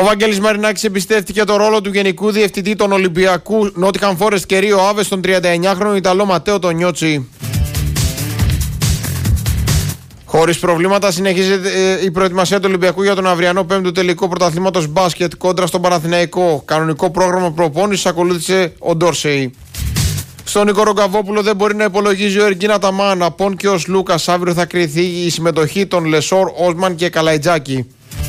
Βαγγέλης Μαρινάκης εμπιστεύτηκε το ρόλο του Γενικού Διευθυντή των Ολυμπιακού Νότιχαμ Φόρεστ και Ρίο Άβε στον 39χρονο Ιταλό Ματέο Τονιότσι. Χωρίς προβλήματα συνεχίζεται η προετοιμασία του Ολυμπιακού για τον αυριανό 5ο τελικό πρωταθλήματος μπάσκετ κόντρα στον Παναθηναϊκό. Κανονικό πρόγραμμα προπόνησης ακολούθησε ο Ντόρσεϊ. Στον Νίκο Ρογκαβόπουλο δεν μπορεί να υπολογίζει ο Εργίνα Ταμάν. Απόν και ο Λούκας. Αύριο θα κριθεί η συμμετοχή των Λεσόρ, Όσμαν και Καλαϊτζάκη.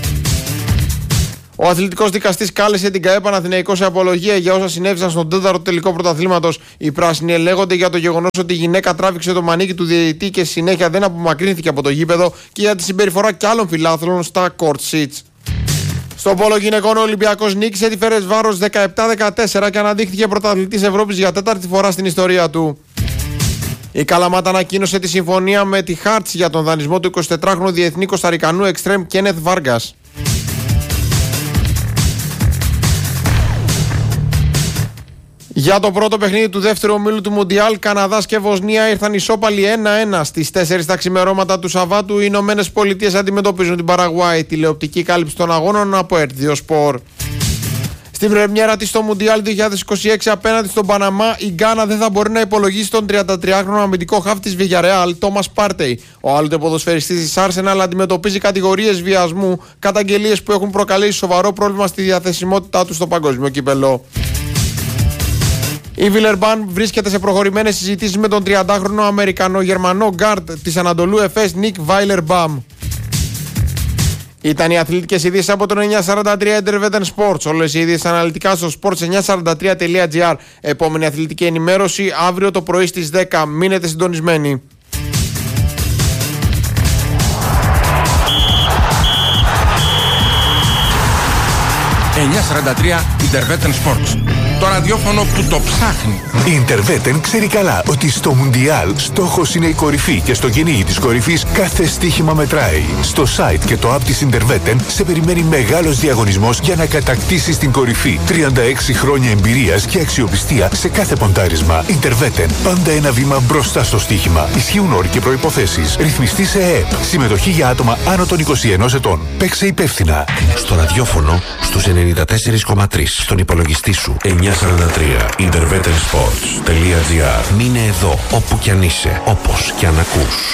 Ο αθλητικός δικαστής κάλεσε την ΚΑΕ Παναθηναϊκό σε απολογία για όσα συνέβησαν στον 4ο τελικό πρωταθλήματος. Οι πράσινοι ελέγχονται για το γεγονός ότι η γυναίκα τράβηξε το μανίκι του διαιτητή και συνέχεια δεν απομακρύνθηκε από το γήπεδο και για τη συμπεριφορά και άλλων φιλάθλων στα court seats. Στο πόλο γυναικών ο Ολυμπιακός νίκησε τη Φερεντσβάρος 17-14 και αναδείχθηκε πρωταθλητής Ευρώπης για 4η φορά στην ιστορία του. Η Καλαμάτα ανακοίνωσε τη συμφωνία με τη Χάρτς για τον δανεισμό του 24χρονου διεθνή Κοσταρικανού εξτρέμ Κένεθ Βάργκας. Για το πρώτο παιχνίδι του δεύτερου ομίλου του Μουντιάλ, Καναδάς και Βοσνία ήρθαν ισόπαλοι 1-1. Στις 4 τα ξημερώματα του Σαββάτου, οι Ηνωμένες Πολιτείες αντιμετωπίζουν την Παραγουάη. Τηλεοπτική κάλυψη των αγώνων από RTL Sport. Στην πρεμιέρα της στο Μουντιάλ 2026 απέναντι στον Παναμά, η Γκάνα δεν θα μπορεί να υπολογίσει τον 33χρονο αμυντικό χαφ της Villarreal, Τόμας Πάρτεϊ. Ο άλλοτε ποδοσφαιριστής της Arsenal αντιμετωπίζει κατηγορίες βιασμού, καταγγελίες που έχουν προκαλέσει σοβαρό πρόβλημα στη διαθεσιμότητά του στο παγκόσμιο κύπελλο. Η Βιλερμπάν βρίσκεται σε προχωρημένες συζητήσεις με τον 30χρονο Αμερικανο-Γερμανό γκάρντ της Ανατολού Εφές Νικ Βάιλερμπαμ. Ήταν οι αθλητικές ειδήσεις από τον 943 Intervetten Sports. Όλες οι ειδήσεις αναλυτικά στο sports943.gr. Επόμενη αθλητική ενημέρωση αύριο το πρωί στις 10. Μείνετε συντονισμένοι. 943 Intervetten Sports. Το ραδιόφωνο που το ψάχνει. Η Intervetten ξέρει καλά ότι στο Μουντιάλ στόχος είναι η κορυφή και στο κυνήγι της κορυφής κάθε στοίχημα μετράει. Στο site και το app της Intervetten σε περιμένει μεγάλος διαγωνισμός για να κατακτήσεις την κορυφή. 36 χρόνια εμπειρίας και αξιοπιστία σε κάθε ποντάρισμα. Intervetten. Πάντα ένα βήμα μπροστά στο στοίχημα. Ισχύουν όροι και προϋποθέσεις. Ρυθμιστή σε ΕΕΠ. Συμμετοχή για άτομα άνω των 21 ετών. Παίξε υπεύθυνα. Στο ραδιόφωνο στους 94,3. Στον υπολογιστή σου 943 intervettensports.gr. Μείνε εδώ όπου κι αν είσαι, όπως κι αν ακούς.